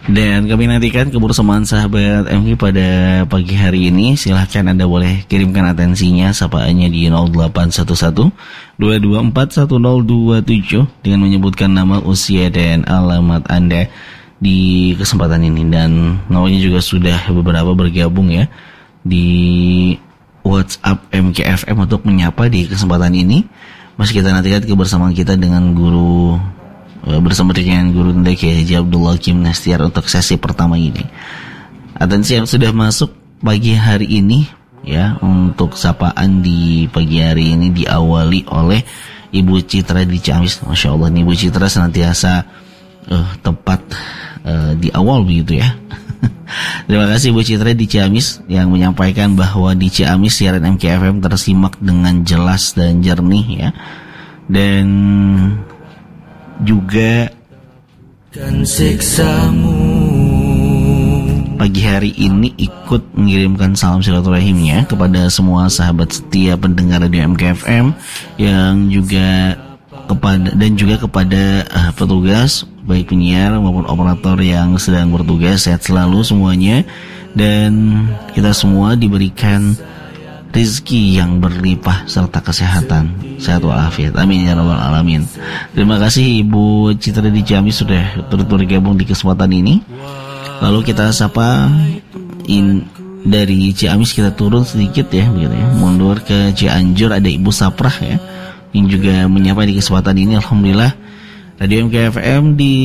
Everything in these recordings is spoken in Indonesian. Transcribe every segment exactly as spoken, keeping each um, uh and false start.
Dan kami nantikan kebersamaan sahabat M K pada pagi hari ini. Silahkan Anda boleh kirimkan atensinya, sapaannya di nol delapan satu satu dua dua empat satu nol dua tujuh dengan menyebutkan nama, usia, dan alamat Anda di kesempatan ini. Dan namanya juga sudah beberapa bergabung ya di WhatsApp M K F M untuk menyapa di kesempatan ini. Masih kita nantikan kebersamaan kita dengan guru bersama dengan Guru Unda Kiai Haji Abdullah Kim Nastiar untuk sesi pertama ini. Atensi yang sudah masuk pagi hari ini ya, untuk sapaan di pagi hari ini diawali oleh Ibu Citra di Ciamis. Masya Allah, nih Ibu Citra senantiasa uh, tepat uh, di awal begitu ya. Terima kasih Ibu Citra di Ciamis yang menyampaikan bahwa di Ciamis siaran M K F M tersimak dengan jelas dan jernih ya. Dan juga dan siksamu pagi hari ini ikut mengirimkan salam silaturahimnya kepada semua sahabat setia pendengar radio M K F M yang juga kepada dan juga kepada uh, petugas baik penyiar maupun operator yang sedang bertugas. Sehat selalu semuanya, dan kita semua diberikan rezeki yang berlimpah serta kesehatan, sehat walafiat. Amin ya rabbal alamin. Terima kasih Ibu Citra di Ciamis sudah turut bergabung di kesempatan ini. Lalu kita sapa in, dari Ciamis kita turun sedikit ya, begitu ya. Mundur ke Cianjur, ada Ibu Saprah ya yang juga menyapa di kesempatan ini. Alhamdulillah Radio M K F M di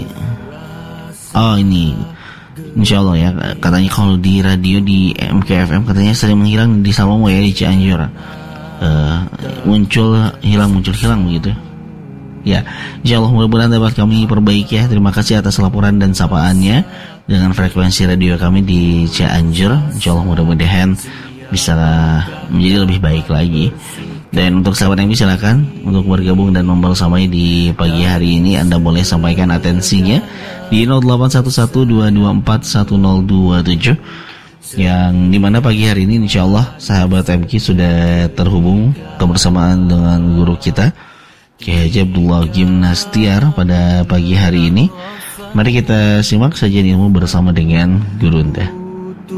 oh ini Insya Allah ya, katanya kalau di radio di M K F M katanya sering menghilang di Salomo ya, di Cianjur uh, muncul hilang muncul hilang begitu ya. Insya Allah mudah-mudahan dapat kami perbaiki ya. Terima kasih atas laporan dan sapaannya dengan frekuensi radio kami di Cianjur. Insya Allah mudah-mudahan bisa menjadi lebih baik lagi. Dan untuk sahabat yang silakan untuk bergabung dan membersamai di pagi hari ini. Anda boleh sampaikan atensinya di nol delapan satu satu dua dua empat satu nol dua tujuh, yang dimana pagi hari ini insya Allah sahabat M K sudah terhubung kebersamaan dengan guru kita Kiai Haji Abdullah Kim Nastiar pada pagi hari ini. Mari kita simak sajian ilmu bersama dengan Guru Unda.